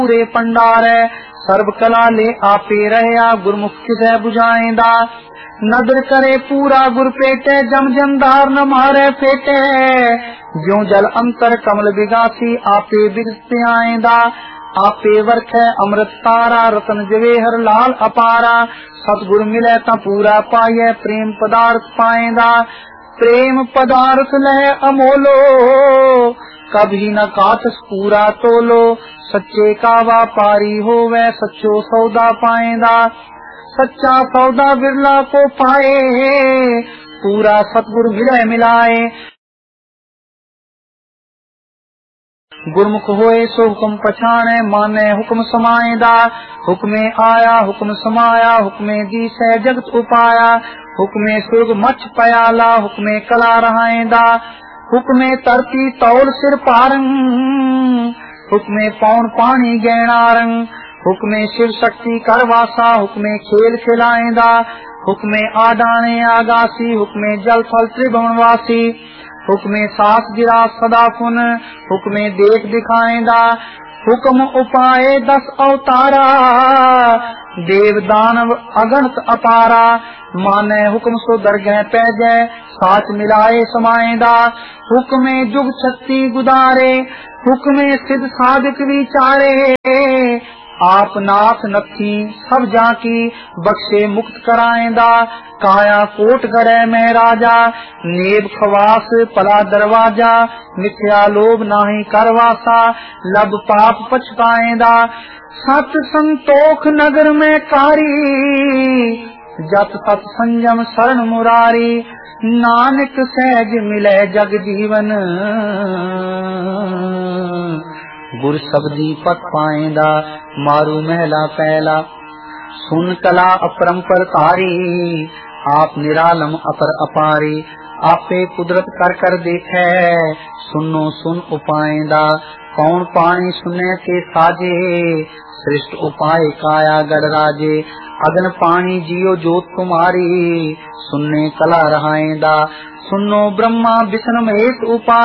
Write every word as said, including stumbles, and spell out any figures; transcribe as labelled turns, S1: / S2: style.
S1: पूरे पंडारे सर्व कला ले आपे रहया गुरमुख किसे बुझाएंदा नदर करे पूरा गुर पेटे जम जमदार न मारे फेटे ज्यों जल अंतर कमल बिगासी आपे बिगते आएंदा आपे वर्ख अमृत तारा रतन जवेहर लाल अपारा सतगुर मिले ता पूरा पाए प्रेम पदार्थ पाएंदा प्रेम पदार्थ लह अमोलो कभी न काटस पूरा तोलो सच्चे का व्यापारी हो वह सच्चो सौदा पाएंदा सच्चा सौदा बिरला को पाए पूरा सतगुर मिले मिलाए गुरमुख होए सो हुक्म पछाणे माने हुक्म समाएंदा हुक्मे आया हुक्म समाया हुक्मे दी से जगत उपाया हुक्मे सुर्ग मच पयाला हुक्मे कला रहाएंदा हुक्मे तरती तौल सिर पारंग हुक्मे पौन पानी गहनारंग हुक्मे शिव शक्ति करवासा हुक्मे खेल खिलाएंदा हुक्मे आडाने आगासी हुक्मे जल थल त्रिभुवनवासी हुक्मे सास गिरा सदा फुन हुक्मे देख दिखाएंदा हुक्म उपाय दस अवतारा देव दानव अगणत अपारा माने हुक्म सो दरगह पै जय साच मिलाए समाएंदा हुक्मे जुग छत्ती गुदारे हुक्मे सिद्ध साधक विचारे आप नाथ नथी सब जाकी बख्शे मुक्त कराएंदा काया कोट गरे में राजा नेब खवास पला दरवाजा मिथ्या लोभ नाही करवासा लब पाप पछताएंदा सत संतोख नगर में कारी जत सत संयम शरण मुरारी नानक सहज मिले जग जीवन गुर सबदी पत पाएंदा मारू महला पहला सुन कला अपरंपर तारी आप निरालम अपर अपारी आपे कुदरत कर कर देखे सुनो सुन उपाएंदा कौन पानी सुने के साजे श्रेष्ठ उपाय काया गढ़ राजे अगन पानी जियो जोत कुमारी सुनने कला रहाएंदा सुनो ब्रह्मा विष्णु महेश उपाय